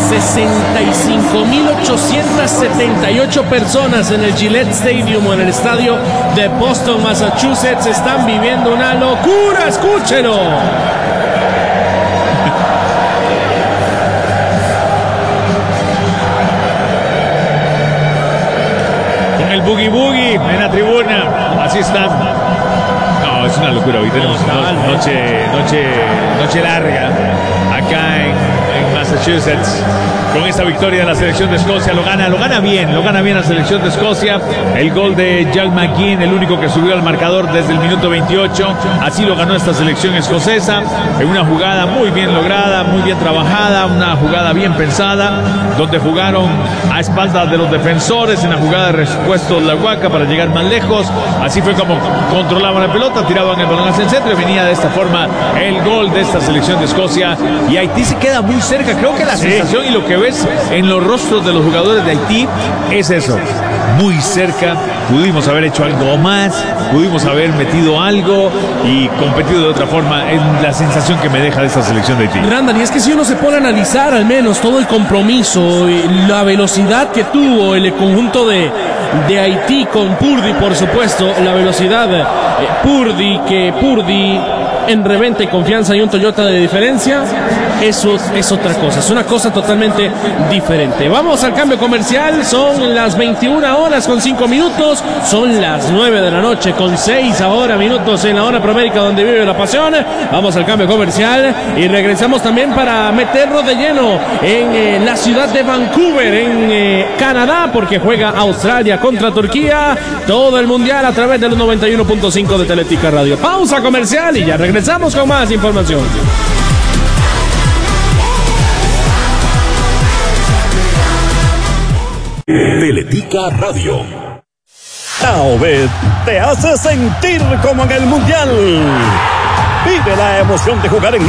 65.878 personas en el Gillette Stadium o en el estadio de Boston, Massachusetts. Están viviendo una locura, escúchelo. Con el boogie boogie en la tribuna, así están. No, es una locura. Hoy tenemos noche larga acá en Massachusetts. Con esta victoria de la selección de Escocia, lo gana bien la selección de Escocia. El gol de Jack McGinn, el único que subió al marcador desde el minuto 28. Así lo ganó esta selección escocesa, en una jugada muy bien lograda, muy bien trabajada, una jugada bien pensada, donde jugaron a espaldas de los defensores en la jugada de repuesto de la Huaca para llegar más lejos. Así fue como controlaban la pelota, tiraban el balón hacia el centro y venía de esta forma el gol de esta selección de Escocia. Y Haití se queda muy cerca. Creo que la sensación y lo que ves en los rostros de los jugadores de Haití es eso, muy cerca. Pudimos haber hecho algo más, pudimos haber metido algo y competido de otra forma. Es la sensación que me deja de esta selección de Haití. Randall, y es que si uno se pone a analizar al menos todo el compromiso, la velocidad que tuvo el conjunto de Haití con Purdy, por supuesto, la velocidad Purdy en reventa y confianza y un Toyota de diferencia, eso es otra cosa, es una cosa totalmente diferente. Vamos al cambio comercial, son las 21:05, son las 9 de la noche con 6 ahora minutos en la hora promérica donde vive la pasión. Vamos al cambio comercial y regresamos también para meternos de lleno en la ciudad de Vancouver, en Canadá, porque juega Australia contra Turquía, todo el mundial a través de los 91.5 de Teletica Radio. Pausa comercial y ya regresamos con más información. Teletica Radio. Taobet te hace sentir como en el mundial. Vive la emoción de jugar en